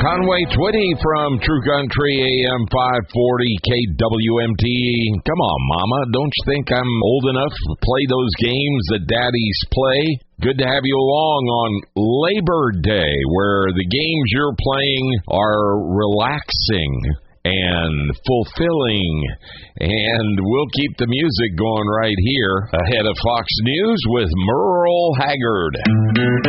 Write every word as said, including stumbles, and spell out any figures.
Conway Twitty from True Country A M five forty K W M T. Come on, Mama. Don't you think I'm old enough to play those games that daddies play? Good to have you along on Labor Day, where the games you're playing are relaxing and fulfilling. And we'll keep the music going right here ahead of Fox News with Merle Haggard.